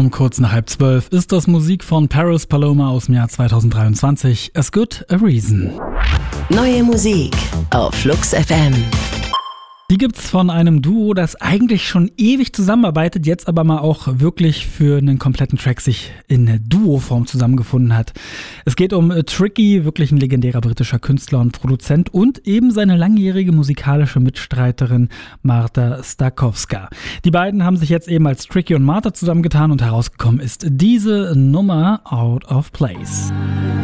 Kurz nach 11:30 ist das Musik von Paris Paloma aus dem Jahr 2023. As Good a Reason. Neue Musik auf Flux FM. Die gibt's von einem Duo, das eigentlich schon ewig zusammenarbeitet, jetzt aber mal auch wirklich für einen kompletten Track sich in Duo-Form zusammengefunden hat. Es geht um Tricky, wirklich ein legendärer britischer Künstler und Produzent, und eben seine langjährige musikalische Mitstreiterin Marta Stokowska. Die beiden haben sich jetzt eben als Tricky und Marta zusammengetan und herausgekommen ist diese Nummer Out of Place.